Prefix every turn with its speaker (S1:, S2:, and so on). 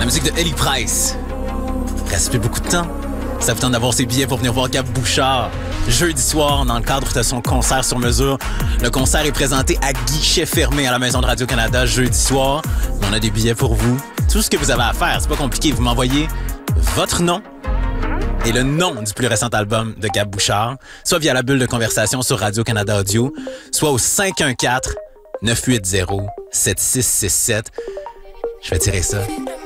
S1: musique de Ellie Price. Reste plus beaucoup de temps. Ça vous tente d'avoir ses billets pour venir voir Gab Bouchard. Jeudi soir, dans le cadre de son concert sur mesure. Le concert est présenté à guichet fermé à la Maison de Radio-Canada jeudi soir. On a des billets pour vous. Tout ce que vous avez à faire, c'est pas compliqué. Vous m'envoyez votre nom et le nom du plus récent album de Gab Bouchard, soit via la bulle de conversation sur Radio-Canada Audio, soit au 514-980-7667. Je vais tirer ça